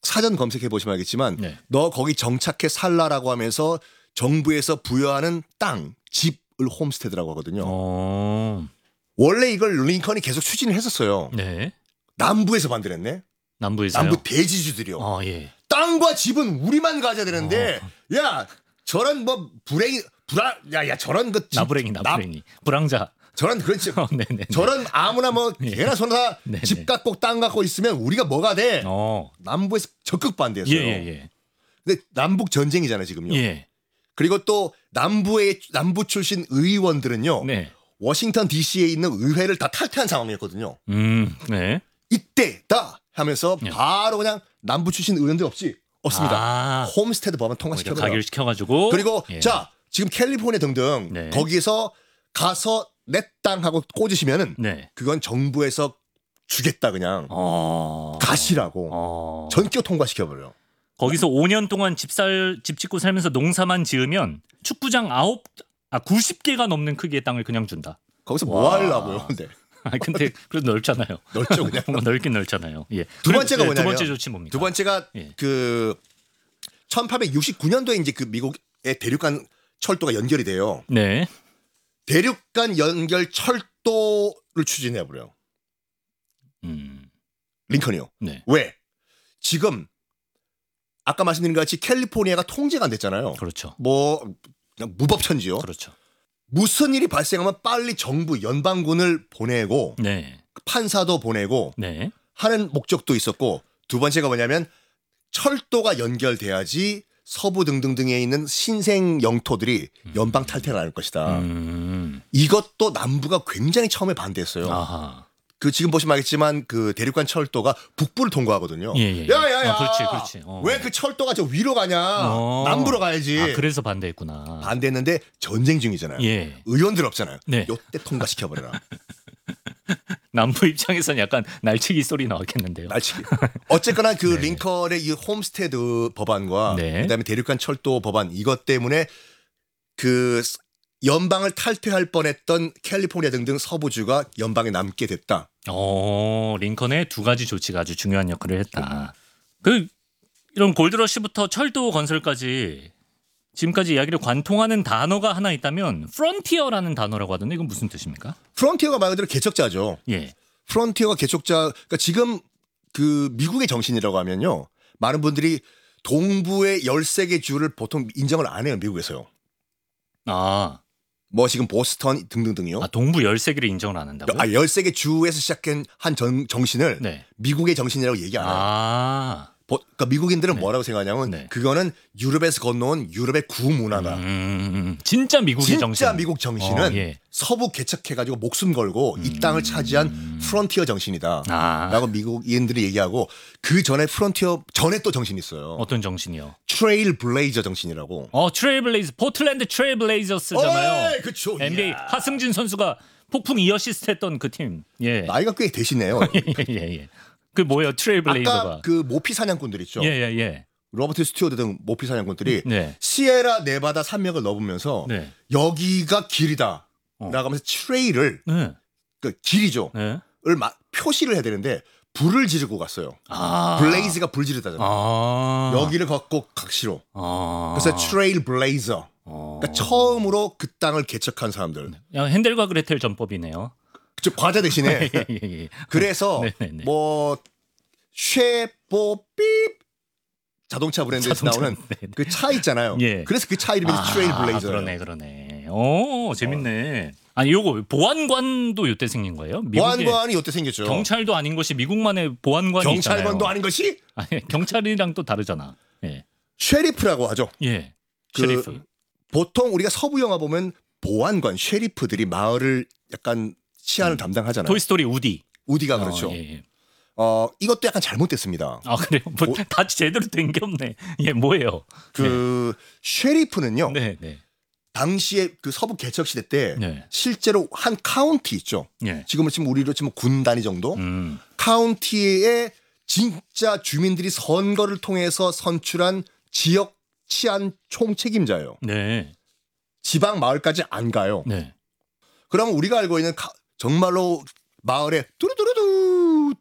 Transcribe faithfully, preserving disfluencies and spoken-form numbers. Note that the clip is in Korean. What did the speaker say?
사전 검색해 보시면 알겠지만 네. 너 거기 정착해 살라라고 하면서 정부에서 부여하는 땅, 집을 홈스테드라고 하거든요. 어. 원래 이걸 링컨이 계속 추진을 했었어요. 네. 남부에서 반대했네. 남부에서요? 남부 대지주들이요. 어, 예. 땅과 집은 우리만 가져야 되는데 어. 야 저런 뭐 불행이 불안 야야 저런 그 집, 나부랭이 나부랭이 불황자. 저런 그렇지. 어, 네네. 저런 아무나 뭐 예. 개나 소나 네네. 집 갖고 땅 갖고 있으면 우리가 뭐가 돼? 어. 남부에서 적극 반대했어요. 예예예. 예, 근데 남북 전쟁이잖아요 지금요. 예. 그리고 또 남부의 남부 출신 의원들은요. 네. 워싱턴 디씨에 있는 의회를 다 탈퇴한 상황이었거든요. 음. 네. 이때다 하면서 예. 바로 그냥 남부 출신 의원들 없이 없습니다. 아. 홈스테드 법안 오히려 통과시켜요. 가결 시켜가지고. 그리고 예. 자 지금 캘리포니아 등등 네. 거기에서 가서 내 땅하고 꽂으시면은 네. 그건 정부에서 주겠다 그냥 어. 가시라고 어. 전격 통과시켜버려요. 거기서 오 년 동안 집살 집 짓고 살면서 농사만 지으면 축구장 아홉 아 구십 개가 넘는 크기의 땅을 그냥 준다. 거기서 뭐 와. 하려고요? 근데 아 근데 그래도 넓잖아요. 넓죠 그냥. 뭔가 넓긴 넓잖아요. 예. 두 번째가 네, 뭐냐면 두 번째 조치 뭡니까? 두 번째가 예. 그 천팔백육십구 년도에 이제 그 미국의 대륙간 철도가 연결이 돼요. 네. 대륙간 연결 철도를 추진해 버려요. 음. 링컨이요. 네. 왜? 지금 아까 말씀드린 것 같이 캘리포니아가 통제가 안 됐잖아요. 그렇죠. 뭐 그냥 무법천지요. 그렇죠. 무슨 일이 발생하면 빨리 정부 연방군을 보내고 네. 판사도 보내고 네. 하는 목적도 있었고 두 번째가 뭐냐면 철도가 연결돼야지 서부 등등등에 있는 신생 영토들이 연방 탈퇴를 안 할 것이다. 음. 이것도 남부가 굉장히 처음에 반대했어요. 아하. 그 지금 보시면 알겠지만 그 대륙간 철도가 북부를 통과하거든요. 예, 예, 예. 야야야. 아, 그렇지, 그렇지. 어. 왜 그 철도가 저 위로 가냐? 어. 남부로 가야지. 아, 그래서 반대했구나. 반대했는데 전쟁 중이잖아요. 예. 의원들 없잖아요. 네. 요때 통과시켜 버려라. 남부 입장에서는 약간 날치기 소리 나왔겠는데요. 날치기. 어쨌거나 그 네. 링컨의 이 홈스테드 법안과 네. 그다음에 대륙간 철도 법안 이것 때문에 그 연방을 탈퇴할 뻔했던 캘리포니아 등등 서부주가 연방에 남게 됐다. 어, 링컨의 두 가지 조치가 아주 중요한 역할을 했다. 그 이런 골드러시부터 철도 건설까지 지금까지 이야기를 관통하는 단어가 하나 있다면 프론티어라는 단어라고 하던데 이건 무슨 뜻입니까? 프론티어가 말 그대로 개척자죠. 예. 프론티어가 개척자. 그러니까 지금 그 미국의 정신이라고 하면요. 많은 분들이 동부의 열세 개 주를 보통 인정을 안 해요. 미국에서요. 아, 뭐 지금 보스턴 등등등이요. 아 동부 열세 개를 인정을 안 한다고요? 아, 열세 개 주에서 시작한 한 정, 정신을 네. 미국의 정신이라고 얘기 안 해요. 아. 보- 그러니까 미국인들은 네. 뭐라고 생각하냐면 네. 그거는 유럽에서 건너온 유럽의 구문화다. 음, 진짜 미국의 진짜 정신. 미국 정신은 어, 예. 서부 개척해가지고 목숨 걸고 이 땅을 차지한 프론티어 정신이다. 음. 아. 라고 미국인들이 얘기하고 그 전에 프론티어 전에 또 정신이 있어요. 어떤 정신이요? 트레일 블레이저 정신이라고. 어, 트레일블레이즈, 포틀랜드 트레일블레이저스잖아요. 어이, 그쵸. 엔비에이 이야. 하승진 선수가 폭풍 이 어시스트 했던 그 팀. 예. 나이가 꽤 되시네요. 예, 예, 예. 그 뭐예요? 트레일블레이저가. 아까 그 모피 사냥꾼들 있죠. 예, 예, 예. 로버트 스튜어드 등 모피 사냥꾼들이 네. 시에라 네바다 산맥을 넘으면서 네. 여기가 길이다. 어. 나가면서 트레일을 네. 그 길이죠. 네. 을 마- 표시를 해야 되는데 불을 지르고 갔어요. 아. 블레이즈가 불 지르다잖아요. 아. 여기를 걷고 각시로. 아. 그래서 트레일 블레이저. 어. 그러니까 처음으로 그 땅을 개척한 사람들. 야, 핸델과 그레텔 전법이네요. 저 과자 대신에 예, 예, 예. 그래서 네네네. 뭐 쉐뽀삐 자동차 브랜드에서 자동차, 나오는 네네. 그 차 있잖아요. 예. 그래서 그 차 이름이 아, 트레일 블레이저. 그러네, 그러네. 오, 재밌네. 아니, 요거 보안관도 요때 생긴 거예요? 미국의 보안관이 이때 생겼죠. 경찰도 아닌 것이 미국만의 보안관이 경찰관도 있잖아요. 아닌 것이 아니, 경찰이랑 또 다르잖아. 예. 쉐리프라고 하죠. 예. 그 셰리프. 보통 우리가 서부 영화 보면 보안관, 쉐리프들이 마을을 약간 치안을 담당하잖아요. 토이스토리 우디. 우디가 그렇죠. 어, 예, 예. 어, 이것도 약간 잘못됐습니다. 아, 그래요? 뭐, 다 제대로 된 게 없네. 예, 뭐예요? 그 쉐리프는요. 네, 네. 당시에 그 서부 개척 시대 때 네. 실제로 한 카운티 있죠. 예. 지금은 지금 우리로 치면 군 단위 정도. 음. 카운티에 진짜 주민들이 선거를 통해서 선출한 지역 치안 총책임자예요. 네. 지방 마을까지 안 가요. 네. 그러면 우리가 알고 있는 카- 정말로 마을에 뚜루뚜루뚜